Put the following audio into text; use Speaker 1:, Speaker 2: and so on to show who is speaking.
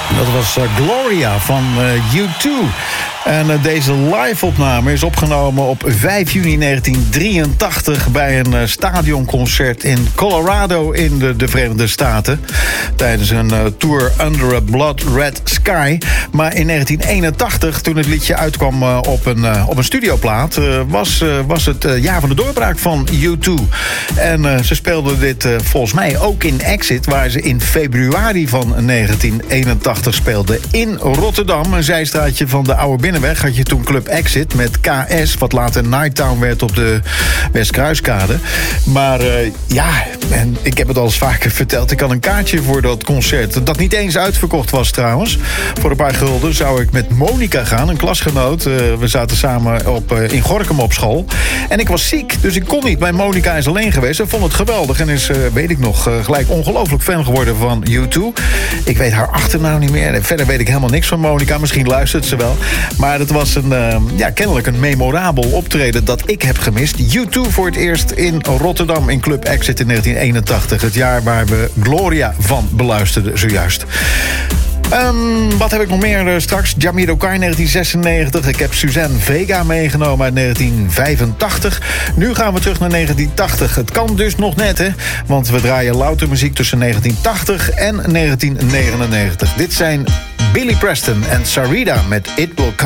Speaker 1: Dat was Gloria van U2. En deze live-opname is opgenomen op 5 juni 1983... bij een stadionconcert in Colorado in de Verenigde Staten. Tijdens een tour Under a Blood Red Sky. Maar in 1981, toen het liedje uitkwam op een studioplaat... was het jaar van de doorbraak van U2. En ze speelden dit volgens mij ook in Exit... waar ze in februari van 1981 speelden in Rotterdam. Een zijstraatje van de Oude Binnenweg had je toen Club Exit met KS... wat later Nighttown werd op de Westkruiskade. Maar en ik heb het al eens vaker verteld... ik had een kaartje voor dat concert... dat niet eens uitverkocht was trouwens. Voor een paar gulden zou ik met Monica gaan, een klasgenoot. We zaten samen in Gorinchem op school. En ik was ziek, dus ik kon niet. Mijn Monica is alleen geweest en vond het geweldig. En is, weet ik nog, gelijk ongelooflijk fan geworden van U2. Ik weet haar achternaam niet meer. En verder weet ik helemaal niks van Monica. Misschien luistert ze wel. Maar het was kennelijk een memorabel optreden dat ik heb gemist. U2 voor het eerst in Rotterdam in Club Exit in 1981. Het jaar waar we Gloria van beluisterden zojuist. Wat heb ik nog meer straks? Jamiroquai 1996. Ik heb Suzanne Vega meegenomen uit 1985. Nu gaan we terug naar 1980. Het kan dus nog net, hè? Want we draaien louter muziek tussen 1980 en 1999. Dit zijn Billy Preston en Sarita met It Will Come.